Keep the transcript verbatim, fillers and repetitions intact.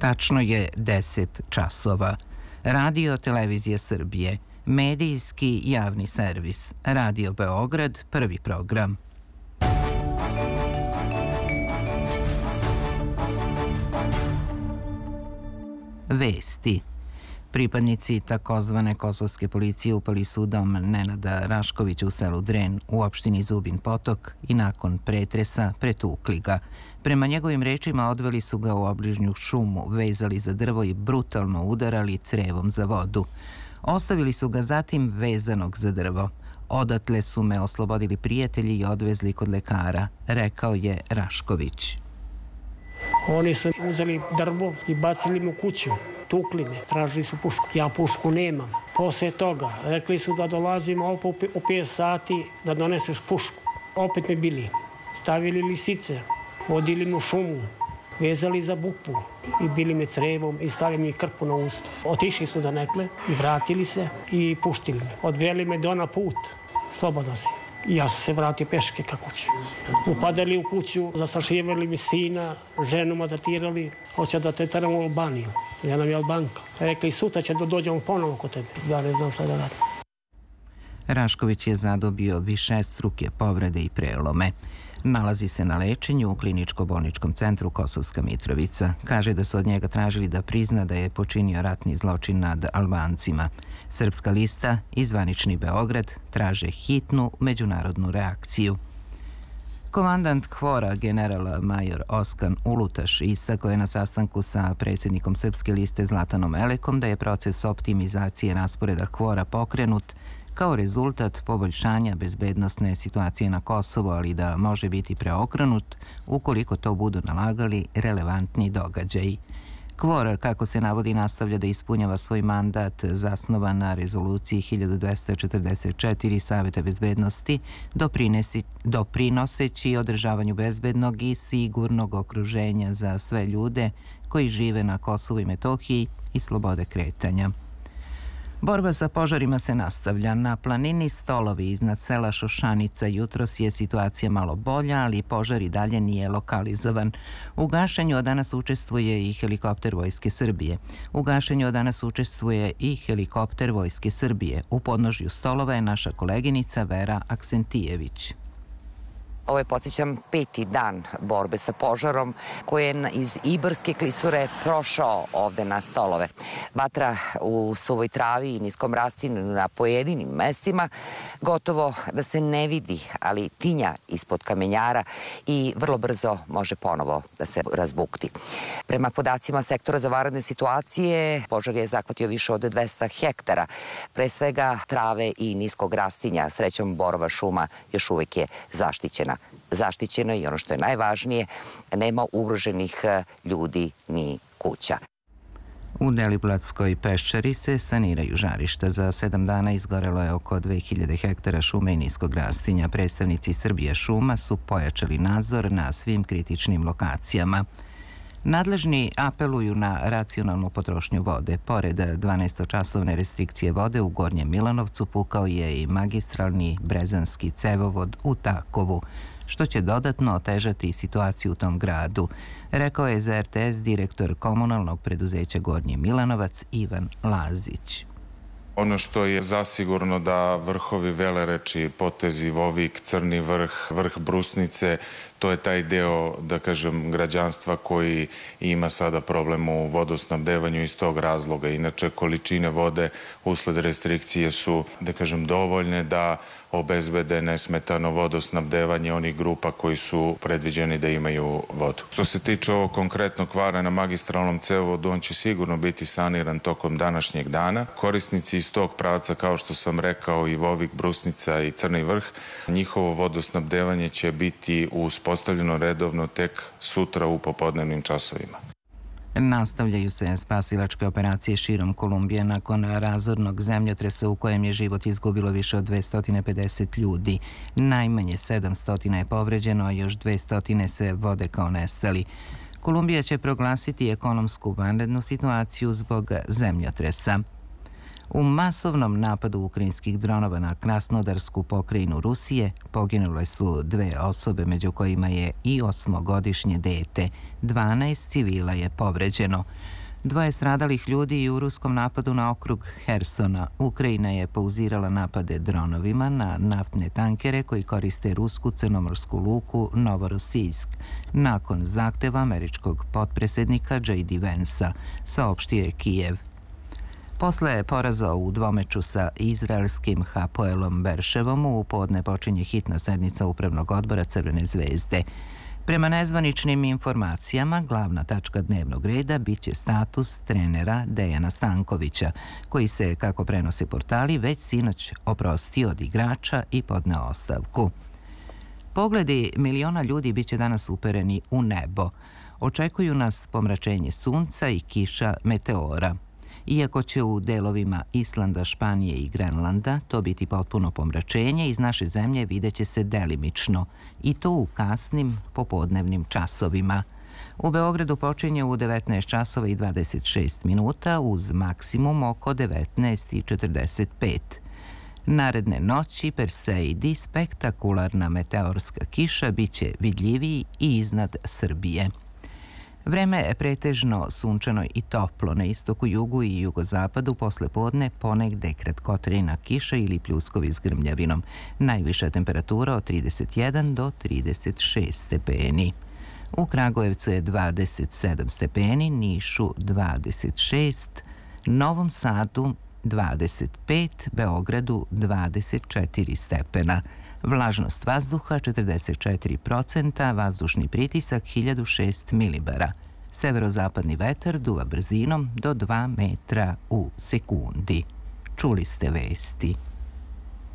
Tačno je deset časova. Radio Televizija Srbije, medijski javni servis, Radio Beograd, prvi program. Vesti. Pripadnici takozvane kosovske policije upali su u dom Nenada Raškovića u selu Dren u opštini Zubin Potok i nakon pretresa pretukli ga. Prema njegovim rečima odveli su ga u obližnju šumu, vezali za drvo i brutalno udarali crevom za vodu. Ostavili su ga zatim vezanog za drvo. Odatle su me oslobodili prijatelji i odvezli kod lekara, rekao je Rašković. Oni su uzeli drvo i bacili me u kuću. Tukli me, tražili su pušku. Ja pušku nemam. Poslije toga rekli su da dolazimo opet u pet sati da doneseš pušku. Opet me bili. Stavili lisice, vodili me u šumu, vezali za bukvu i bili me crevom i stavili mi krpu na usta. Otišli su da nekle i vratili se i puštili me. Odveli me do na put. Slobodno si. I ja sam se vratio peške ka kući. Upadali u kuću, zastrašivali mi sina, ženu maltretirali, hoće da te teramo u Albaniju. Ja nam je Albanka. Rekli sutra će da dođemo ponovo kod tebe. Ja ne znam šta da radim. Rašković je zadobio višestruke povrede i prelome. Nalazi se na lečenju u kliničko-bolničkom centru Kosovska Mitrovica. Kaže da su od njega tražili da prizna da je počinio ratni zločin nad Albancima. Srpska lista i zvanični Beograd traže hitnu međunarodnu reakciju. Komandant KFOR-a general major Oskan Ulutaš istakao je na sastanku sa predsjednikom Srpske liste Zlatanom Elekom da je proces optimizacije rasporeda KFOR-a pokrenut kao rezultat poboljšanja bezbednosne situacije na Kosovu, ali da može biti preokrenut ukoliko to budu nalagali relevantni događaji. KFOR, kako se navodi, nastavlja da ispunjava svoj mandat zasnovan na rezoluciji hiljadu dvesta četrdeset četiri Saveta bezbednosti, doprinoseći održavanju bezbednog i sigurnog okruženja za sve ljude koji žive na Kosovu i Metohiji i slobode kretanja. Borba sa požarima se nastavlja. Na planini Stolovi iznad sela Šošanica jutros je situacija malo bolja, ali požar i dalje nije lokalizovan. U gašenju od danas učestvuje i helikopter Vojske Srbije. U gašenju od danas učestvuje i helikopter Vojske Srbije. U podnožju Stolova je naša koleginica Vera Aksentijević. Ovo je, podsjećam, peti dan borbe sa požarom koji je iz Ibarske klisure prošao ovde na Stolove. Vatra u suvoj travi i niskom rastinu na pojedinim mestima gotovo da se ne vidi, ali tinja ispod kamenjara i vrlo brzo može ponovo da se razbukti. Prema podacima sektora za vanredne situacije, požar je zahvatio više od dvesta hektara, pre svega trave i niskog rastinja. Srećom, borova šuma još uvijek je zaštićena. Zaštićeno i ono što je najvažnije, nema ugroženih ljudi ni kuća. U Deliblatskoj peščari se saniraju žarišta. Za sedam dana izgorelo je oko dve hiljade hektara šume i niskog rastinja. Predstavnici Srbije šuma su pojačali nadzor na svim kritičnim lokacijama. Nadležni apeluju na racionalnu potrošnju vode. Pored dvanaestočasovne restrikcije vode u Gornjem Milanovcu pukao je i magistralni brezanski cevovod u Takovu, što će dodatno otežati situaciju u tom gradu, rekao je za R T S direktor komunalnog preduzeća Gornji Milanovac Ivan Lazić. Ono što je zasigurno da vrhovi Velereči, potezi Vovik, Crni vrh, vrh Brusnice, to je taj deo, da kažem, građanstva koji ima sada problem u vodosnabdevanju iz tog razloga. Inače, količine vode usled restrikcije su, da kažem, dovoljne da obezbede nesmetano vodosnabdevanje onih grupa koji su predviđeni da imaju vodu. Što se tiče ovog konkretnog kvara na magistralnom cevovodu, on će sigurno biti saniran tokom današnjeg dana. Korisnici iz tog pravca, kao što sam rekao, i Vovik, Brusnica i Crni vrh, njihovo vodosnabdevanje će biti uspostavljeno redovno tek sutra u popodnevnim časovima. Nastavljaju se spasilačke operacije širom Kolumbije nakon razornog zemljotresa u kojem je život izgubilo više od dvesta pedeset ljudi. Najmanje sedamsto je povređeno, a još dvesta se vode kao nestali. Kolumbija će proglasiti ekonomsku vanrednu situaciju zbog zemljotresa. U masovnom napadu ukrajinskih dronova na Krasnodarsku pokrajinu Rusije poginule su dve osobe, među kojima je i osmogodišnje dete. dvanaest civila je povređeno. Dvoje stradalih ljudi i u ruskom napadu na okrug Hersona. Ukrajina je pauzirala napade dronovima na naftne tankere koji koriste rusku crnomorsku luku Novorosijsk nakon zahteva američkog potpredsjednika J D Vansa, saopštio je Kijev. Posle poraza u dvomeču sa izraelskim Hapoelom Berševom u podne počinje hitna sednica Upravnog odbora Crvene zvezde. Prema nezvaničnim informacijama, glavna tačka dnevnog reda biće status trenera Dejana Stankovića, koji se, kako prenose portali, već sinoć oprostio od igrača i podneo ostavku. Pogledi miliona ljudi biće danas upereni u nebo. Očekuju nas pomračenje sunca i kiša meteora. Iako će u delovima Islanda, Španije i Grenlanda to biti potpuno pomračenje, iz naše zemlje videće se delimično, i to u kasnim popodnevnim časovima. U Beogradu počinje u devetnaest časova i dvadeset šest minuta uz maksimum oko devetnaest i četrdeset pet. Naredne noći Perseidi, spektakularna meteorska kiša, biće vidljiviji i iznad Srbije. Vreme je pretežno sunčano i toplo, na istoku, jugu i jugozapadu posle podne ponegde kratkotrajna kiša ili pljuskovi s grmljavinom. Najviša temperatura od trideset jedan do trideset šest stepeni. U Kragujevcu je dvadeset sedam stepeni, Nišu dvadeset šest, Novom Sadu dvadeset pet, Beogradu dvadeset četiri stepena. Vlažnost vazduha četrdeset četiri procenta, vazdušni pritisak hiljadu šest milibara. Severozapadni vetar duva brzinom do dva metra u sekundi. Čuli ste vesti.